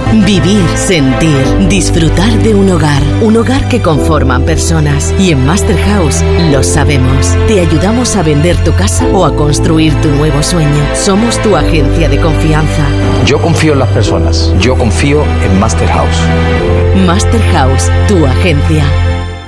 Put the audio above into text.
Vivir, sentir, disfrutar de un hogar que conforman personas. Y en Master House lo sabemos. Te ayudamos a vender tu casa o a construir tu nuevo sueño. Somos tu agencia de confianza. Yo confío en las personas. Yo confío en Master House. Master House, tu agencia.